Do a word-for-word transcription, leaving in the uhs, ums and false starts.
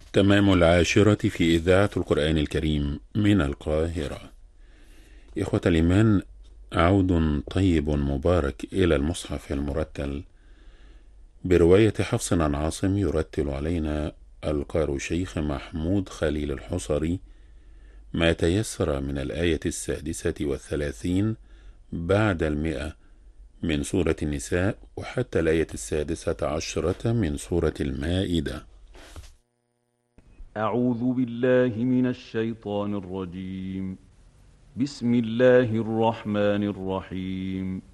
تمام العاشرة في إذاعة القرآن الكريم من القاهرة. إخوة الإيمان، عود طيب مبارك إلى المصحف المرتل برواية حفص عن عاصم، يرتل علينا القارئ شيخ محمود خليل الحصري ما تيسر من الآية السادسة والثلاثين بعد المئة من سورة النساء وحتى الآية السادسة عشرة من سورة المائدة. أعوذ بالله من الشيطان الرجيم. بسم الله الرحمن الرحيم.